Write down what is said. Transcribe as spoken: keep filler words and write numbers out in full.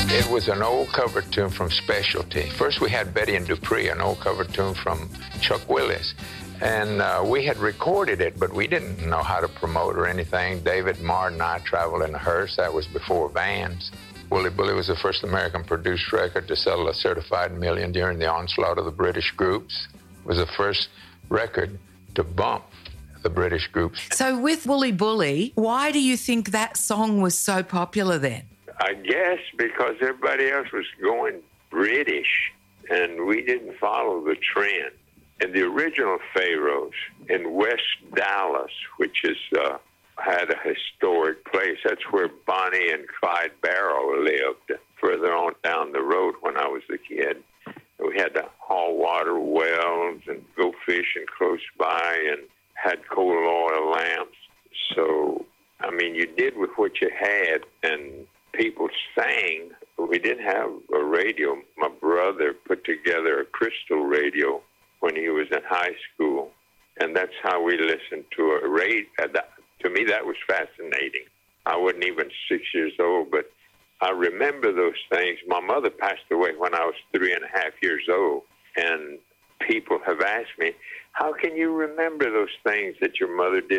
It was an old cover tune from Specialty. First we had Betty and Dupree, an old cover tune from Chuck Willis. And uh, we had recorded it, but we didn't know how to promote or anything. David Martin and I traveled in a hearse. That was before vans. Wooly Bully was the first American-produced record to sell a certified million during the onslaught of the British groups. It was the first record to bump the British groups. So with Wooly Bully, why do you think that song was so popular then? I guess because everybody else was going British, and we didn't follow the trend. And the original Pharaohs in West Dallas, which is uh, had a historic place. That's where Bonnie and Clyde Barrow lived, further on down the road when I was a kid. We had to haul water wells and go fishing close by and had coal oil lamps. So, I mean, you did with what you had, and people sang. We didn't have a radio. My brother put together a crystal radio when he was in high school, and that's how we listened to a radio. To me, that was fascinating. I wasn't even six years old, but I remember those things. My mother passed away when I was three and a half years old, and people have asked me, how can you remember those things that your mother did